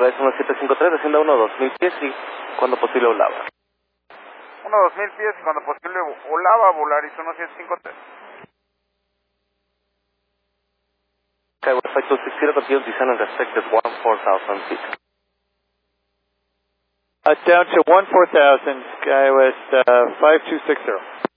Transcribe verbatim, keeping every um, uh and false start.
Horizon uno siete cinco tres, descienda uno dos mil pies y cuando posible volaba. uno dos mil pies y cuando posible volaba, Volaris uno siete cinco tres. Skyway five two six zero, continue descend and respected one four thousand feet. Uh, down to one four thousand, Skywest uh, five two six zero.